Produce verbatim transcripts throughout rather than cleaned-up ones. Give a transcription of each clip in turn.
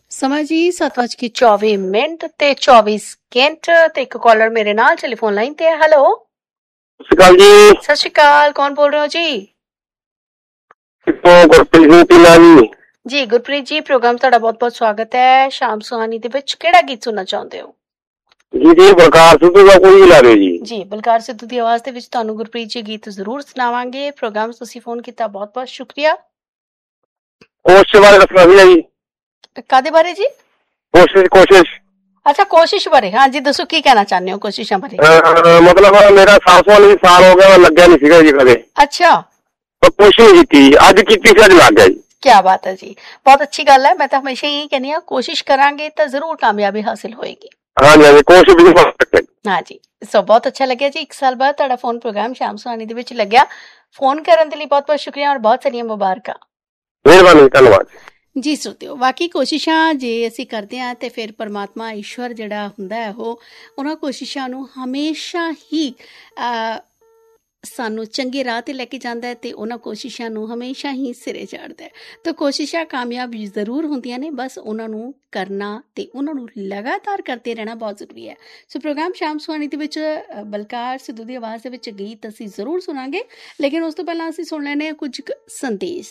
ਸਮਾਂ ਜੀ ਸੱਤ ਵੱਜ ਕੇ ਚੌਵੀ ਮਿੰਟ ਤੇ ਚੌਵੀ ਸਕਿੰਟ ਤੇ ਇੱਕ ਕਾਲਰ ਮੇਰੇ ਨਾਲ ਟੈਲੀਫੋਨ ਲਾਈਨ ਤੇ ਹੈ। ਹੈਲੋ, ਸਤਿ ਸ਼੍ਰੀ ਅਕਾਲ ਜੀ। ਸਤਿ ਸ਼੍ਰੀ ਅਕਾਲ, ਕੌਣ ਬੋਲ ਰਹੇ ਹੋ ਜੀ? ਕਿੱਥੋਂ? ਗੁਰਪ੍ਰੀਤ ਸਿੰਘ ਪੀਲਾ ਜੀ। ਜੀ ਗੁਰਪ੍ਰੀਤ ਜੀ, ਪ੍ਰੋਗਰਾਮ ਤੁਹਾਡਾ ਬਹੁਤ ਬਹੁਤ ਸਵਾਗਤ ਹੈ। ਸ਼ਾਮ ਸੁਹਾਨੀ ਦੇ ਵਿੱਚ ਕਿਹੜਾ ਗੀਤ ਸੁਣਨਾ ਚਾਹੁੰਦੇ ਹੋ? ਜੀ ਜੀ ਬਲਕਾਰ ਸਿੱਧੂ ਦਾ ਕੋਈ ਵੀ ਲਾ ਦਿਓ ਜੀ। ਜੀ ਬਲਕਾਰ ਸਿੱਧੂ ਦੀ ਆਵਾਜ਼ ਦੇ ਵਿੱਚ ਤੁਹਾਨੂੰ ਗੁਰਪ੍ਰੀਤ ਜੀ ਗੀਤ ਜ਼ਰੂਰ ਸੁਣਾਵਾਂਗੇ। ਪ੍ਰੋਗਰਾਮ ਤੁਸੀਂ ਫੋਨ ਕੀਤਾ, ਬਹੁਤ ਬਹੁਤ ਸ਼ੁਕਰੀਆ। ਕੋਸ਼ਿਸ਼ ਬਾਰੇ ਦੱਸਣਾ ਸੀ ਜੀ। ਕਾਦੇ ਬਾਰੇ ਜੀ? ਕੋਸ਼ਿਸ਼ ਕੋਸ਼ਿਸ਼ ਅੱਛਾ, ਕੋਸ਼ਿਸ਼ ਬਾਰੇ। ਹਾਂਜੀ ਦੱਸੋ, ਕੀ ਕਹਿਣਾ ਚਾਹੁੰਦੇ ਹੋ ਕੋਸ਼ਿਸ਼ਾਂ ਬਾਰੇ? ਅਹ ਮਤਲਬ ਮੇਰਾ ਸਾਲ ਵਾਲੀ ਸਾਲ ਹੋ ਗਿਆ, ਲੱਗਿਆ ਨਹੀਂ ਸੀਗਾ ਜੀ ਕਦੇ। ਅੱਛਾ, ਪਰ ਕੋਸ਼ਿਸ਼ ਕੀਤੀ, ਅੱਜ ਕੀਤੀ ਸੀ, ਅੱਜ ਲੱਗ ਗਿਆ ਜੀ। ਕਿਆ ਬਾਤ ਹੈ ਜੀ, ਬਹੁਤ ਅੱਛੀ ਗੱਲ ਹੈ। ਮੈਂ ਤਾਂ ਹਮੇਸ਼ਾ ਹੀ ਕਹਿੰਦੀ ਹਾਂ, ਕੋਸ਼ਿਸ਼ ਕਰਾਂਗੇ ਤਾਂ ਜ਼ਰੂਰ ਕਾਮਯਾਬੀ ਹਾਸਿਲ ਹੋਏਗੀ। ਹਾਂਜੀ ਹਾਂਜੀ, ਕੋਸ਼ਿਸ਼ ਵੀ ਕਰ ਸਕਦੇ। ਹਾਂਜੀ, ਸੋ ਬਹੁਤ ਅੱਛਾ ਲੱਗਿਆ ਜੀ। ਇੱਕ ਸਾਲ ਬਾਅਦ ਤੁਹਾਡਾ ਫੋਨ ਪ੍ਰੋਗਰਾਮ ਸ਼ਾਮ ਸੁਹਾਨੀ ਦੇ ਵਿੱਚ ਲੱਗਿਆ। ਫੋਨ ਕਰਨ ਦੇ ਲਈ ਬਹੁਤ ਬਹੁਤ ਸ਼ੁਕਰੀਆ ਔਰ ਬਹੁਤ ਸਾਰੀਆਂ ਮੁਬਾਰਕਾਂ। ਮਿਹਰਬਾਨੀ, ਧੰਨਵਾਦ ਜੀ। ਸੁਣਦੇ ਹੋ, ਬਾਕੀ ਕੋਸ਼ਿਸ਼ਾਂ ਜੇ ਅਸੀਂ ਕਰਦੇ ਹਾਂ ਤੇ ਫਿਰ ਪਰਮਾਤਮਾ ਈਸ਼ਵਰ ਜਿਹੜਾ ਹੁੰਦਾ ਹੈ ਉਹ ਉਹਨਾਂ ਕੋਸ਼ਿਸ਼ਾਂ ਨੂੰ ਹਮੇਸ਼ਾ ਹੀ ਸਾਨੂੰ ਚੰਗੇ ਰਾਹ 'ਤੇ ਲੈ ਕੇ ਜਾਂਦਾ ਹੈ ਤੇ ਉਹਨਾਂ ਕੋਸ਼ਿਸ਼ਾਂ ਨੂੰ ਹਮੇਸ਼ਾ ਹੀ ਸਿਰੇ ਚਾੜਦਾ ਹੈ। ਤਾਂ ਕੋਸ਼ਿਸ਼ਾਂ ਕਾਮਯਾਬ ਜ਼ਰੂਰ ਹੁੰਦੀਆਂ ਨੇ, ਬਸ ਉਹਨਾਂ ਨੂੰ ਕਰਨਾ ਤੇ ਉਹਨਾਂ ਨੂੰ ਲਗਾਤਾਰ ਕਰਦੇ ਰਹਿਣਾ ਬਹੁਤ ਜ਼ਰੂਰੀ ਹੈ। ਸੋ ਪ੍ਰੋਗਰਾਮ ਸ਼ਾਮ ਸੁਹਾਨੀ ਦੇ ਵਿੱਚ ਬਲਕਾਰ ਸਿੱਧੂ ਦੀ ਆਵਾਜ਼ ਦੇ ਵਿੱਚ ਗੀਤ ਅਸੀਂ ਜ਼ਰੂਰ ਸੁਣਾਂਗੇ, ਲੇਕਿਨ ਉਸ ਤੋਂ ਪਹਿਲਾਂ ਅਸੀਂ ਸੁਣ ਲੈਂਦੇ ਹਾਂ ਕੁਝ ਸੰਦੇਸ਼।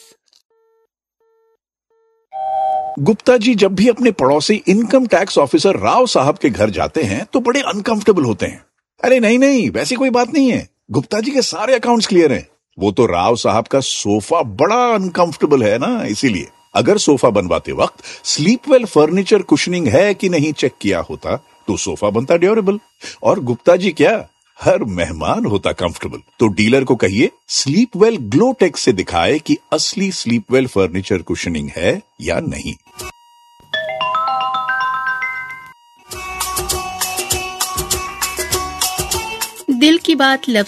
गुप्ता जी जब भी अपने पड़ोसी इनकम टैक्स ऑफिसर राव साहब के घर जाते हैं तो बड़े अनकंफर्टेबल होते हैं। अरे नहीं नहीं, वैसी कोई बात नहीं है, गुप्ता जी के सारे अकाउंट्स क्लियर हैं। वो तो राव साहब का सोफा बड़ा अनकंफर्टेबल है ना, इसीलिए अगर सोफा बनवाते वक्त स्लीपवेल फर्नीचर कुशनिंग है कि नहीं चेक किया होता तो सोफा बनता ड्यूरेबल, और गुप्ता जी क्या, हर मेहमान होता कंफर्टेबल। तो डीलर को कहिए स्लीपवेल ग्लोटेक से दिखाए कि असली स्लीपवेल फर्नीचर कुशनिंग है या नहीं। दिल की बात लफ्ज